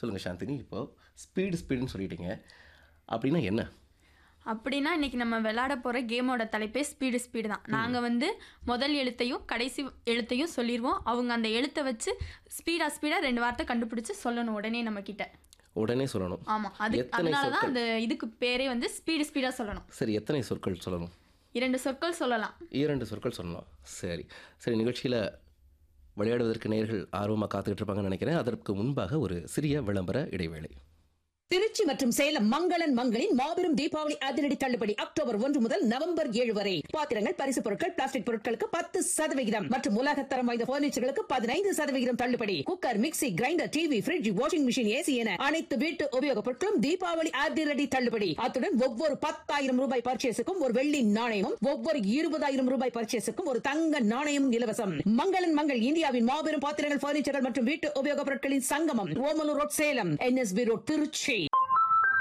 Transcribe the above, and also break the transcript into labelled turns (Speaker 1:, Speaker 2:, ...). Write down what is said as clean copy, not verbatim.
Speaker 1: சொல்லுங்கள் சாந்தினி, இப்போது ஸ்பீடுன்னு சொல்லிட்டீங்க, அப்படின்னா என்ன?
Speaker 2: அப்படின்னா இன்னைக்கு நம்ம விளையாட போகிற கேமோட தலைப்பே ஸ்பீடு தான். நாங்கள் வந்து முதல் எழுத்தையும் கடைசி எழுத்தையும் சொல்லிடுவோம். அவங்க அந்த எழுத்தை வச்சு ஸ்பீடாக 2 வார்த்தை கண்டுபிடிச்சு சொல்லணும் உடனே நம்ம கிட்ட.
Speaker 1: உடனே சொல்லணும்.
Speaker 2: ஆமாம், அதனால தான் அந்த இதுக்கு பேரே வந்து ஸ்பீடாக சொல்லணும்.
Speaker 1: சரி, எத்தனை சொற்கள் சொல்லணும்?
Speaker 2: 2 சொற்கள் சொல்லலாம்.
Speaker 1: 2 சொற்கள் சொல்லலாம். சரி சரி, நிகழ்ச்சியில் விளையாடுவதற்கு நேயர்கள் ஆர்வமாக காத்துக்கிட்டு இருப்பாங்கன்னு நினைக்கிறேன். அதற்கு முன்பாக ஒரு சிறிய விளம்பர இடைவேளை.
Speaker 3: திருச்சி மற்றும் சேலம் மங்களன் மங்களின் மாபெரும் தீபாவளி அதிரடி தள்ளுபடி அக்டோபர் 1 முதல் நவம்பர் 7 வரை. பாத்திரங்கள், பரிசு பொருட்கள், பிளாஸ்டிக் பொருட்களுக்கு 10% மற்றும் உலகத்தரம் வாய்ந்த பர்னிச்சர்களுக்கு 15% தள்ளுபடி. Cooker, mixie, grinder, TV, fridge, washing machine, AC என அனைத்து வீட்டு உபயோகப் பொருட்களும் தீபாவளி அதிரடி தள்ளுபடி. அத்துடன் ஒவ்வொரு 10,000 ரூபாய் பர்ச்சேஸுக்கும் ஒரு வெள்ளி நாணயமும், ஒவ்வொரு 20,000 ரூபாய் பர்ச்சேஸுக்கும் ஒரு தங்க நாணயமும் இலவசம். மங்களன் மங்கள், இந்தியாவின் மாபெரும் பாத்திரங்கள், பர்னிச்சர்கள் மற்றும் வீட்டு உபயோகப் பொருட்களின் சங்கமம், Omalur road, Salem. NSB road, Trichy.